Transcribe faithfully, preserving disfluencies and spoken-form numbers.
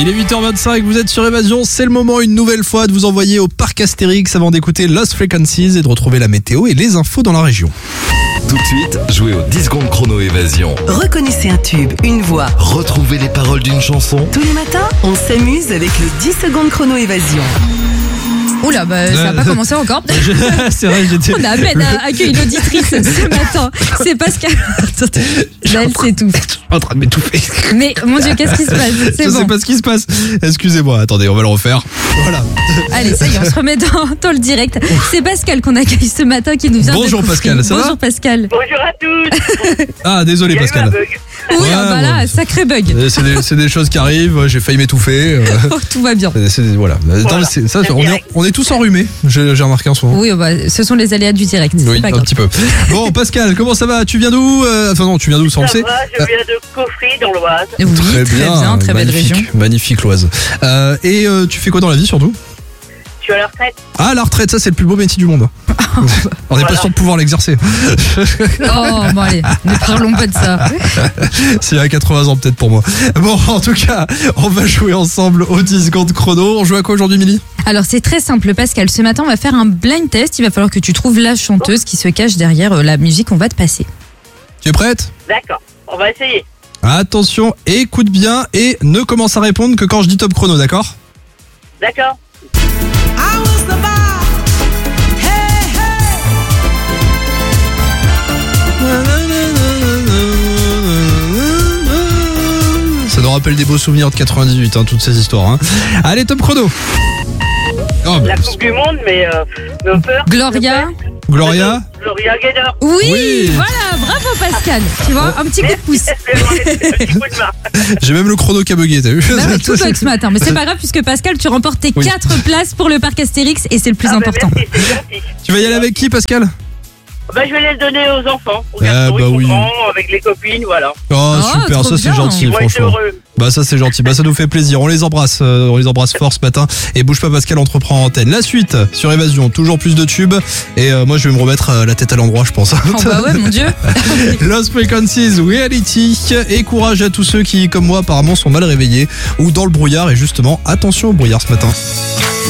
Il est huit heures vingt-cinq, vous êtes sur Évasion, c'est le moment une nouvelle fois de vous envoyer au parc Astérix avant d'écouter Lost Frequencies et de retrouver la météo et les infos dans la région. Tout de suite, jouez aux dix secondes chrono Évasion. Reconnaissez un tube, une voix. Retrouvez les paroles d'une chanson. Tous les matins, on s'amuse avec le dix secondes chrono Évasion. Oula, bah, ça n'a pas commencé encore. Je- c'est vrai, j'étais... On a à peine accueilli une auditrice ce matin. C'est Pascal. Là, elle s'étouffe. Je suis en train de m'étouffer. Mais mon Dieu, qu'est-ce qui se passe? C'est Je bon. sais pas ce qui se passe. Excusez-moi, attendez, on va le refaire. Voilà. Allez, ça y est, on se remet dans, dans le direct. C'est Pascal qu'on accueille ce matin qui nous vient Bonjour de Coufry. Pascal, ça va? Bonjour Pascal. Bonjour à tous. Ah, désolé Il y a eu un Pascal. bug. Oui, Ouais, ah bah là, ouais. sacré bug. Euh, C'est des, c'est des choses qui arrivent, j'ai failli m'étouffer. euh, Oh, tout va bien. c'est- c'est- voilà. Attends, Voilà. c'est- ça, C'est on, est, direct. on est tous enrhumés, j'ai j'ai remarqué en ce moment. Oui, bah, ce sont les aléas du direct. Oui, C'est pas un grave. petit peu. Bon, Pascal, comment ça va? Tu viens d'où? Euh, Enfin non, tu viens d'où, ça on le Ça sait. va, je viens de Coffry dans l'Oise. Oui, très bien, très belle magnifique, région. magnifique l'Oise. Euh, et euh, tu fais quoi dans la vie surtout? Je suis à la retraite. Ah, la retraite, ça c'est le plus beau métier du monde. On n'est pas Voilà. sûr de pouvoir l'exercer. Oh, bon allez, ne parlons pas de ça. C'est à quatre-vingts ans peut-être pour moi. Bon, en tout cas, on va jouer ensemble aux dix secondes chrono. On joue à quoi aujourd'hui, Milly? Alors c'est très simple Pascal, ce matin on va faire un blind test, il va falloir que tu trouves la chanteuse qui se cache derrière euh, la musique qu'on va te passer. Tu es prête? D'accord, on va essayer. Attention, écoute bien et ne commence à répondre que quand je dis top chrono, d'accord? D'accord. Ça nous rappelle des beaux souvenirs de quatre-vingt-dix-huit, hein, toutes ces histoires. Hein. Allez, top chrono. Oh, bah, La Coupe du Monde, mais euh, nos peurs. Gloria. Gloria. Gloria Gaynor. Oui, Oui. voilà, bravo Pascal. Tu vois, un petit coup de pouce. Un petit coup de main. J'ai même le chrono qui a bugué, t'as vu? Bah ouais, tout bug ce matin, mais c'est pas grave puisque Pascal, tu remportes tes Oui. quatre places pour le parc Astérix et c'est le plus Ah, bah, important. merci, c'est gentil. Tu vas y aller avec qui, Pascal? Bah, je vais les donner aux enfants, aux Ah, garçons, bah ils sont oui. grands, avec les copines, voilà. Oh, Oh, super, trop ça c'est bien. gentil, Ils vont être franchement. heureux. Bah ça c'est gentil, bah ça nous fait plaisir, on les embrasse, euh, on les embrasse fort ce matin. Et bouge pas Pascal, entreprend en antenne. La suite sur Évasion, toujours plus de tubes. Et euh, moi je vais me remettre euh, la tête à l'endroit je pense. Oh bah ouais, mon Dieu. Lost Frequencies, Reality. Et courage à tous ceux qui, comme moi apparemment, sont mal réveillés ou dans le brouillard. Et justement, attention au brouillard ce matin.